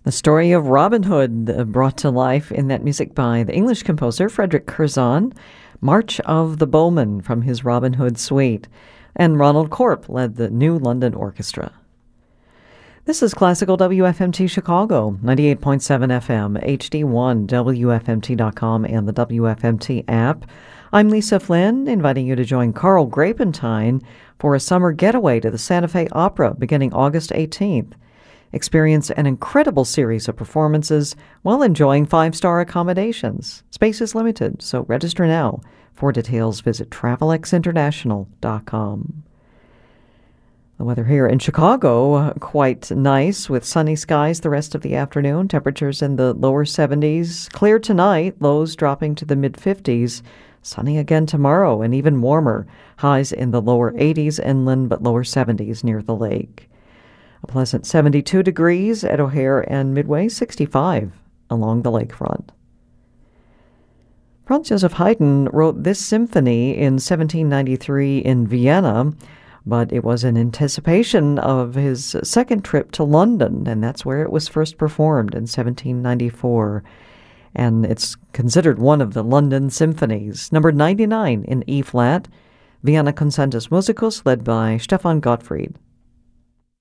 The story of Robin Hood brought to life in that music by the English composer Frederick Curzon, March of the Bowmen from his Robin Hood suite, and Ronald Corp led the New London Orchestra. This is Classical WFMT Chicago, 98.7 FM, HD1, WFMT.com, and the WFMT app. I'm Lisa Flynn, inviting you to join Carl Grapentine for a summer getaway to the Santa Fe Opera beginning August 18th. Experience an incredible series of performances while enjoying five-star accommodations. Space is limited, so register now. For details, visit travelexinternational.com. The weather here in Chicago, quite nice with sunny skies the rest of the afternoon. Temperatures in the lower 70s. Clear tonight, lows dropping to the mid-50s. Sunny again tomorrow and even warmer. Highs in the lower 80s inland, but lower 70s near the lake. A pleasant 72 degrees at O'Hare and Midway, 65 along the lakefront. Franz Joseph Haydn wrote this symphony in 1793 in Vienna, but it was in anticipation of his second trip to London, and that's where it was first performed in 1794. And it's considered one of the London symphonies, number 99 in E-flat, Vienna Concertus Musicus, led by Stefan Gottfried.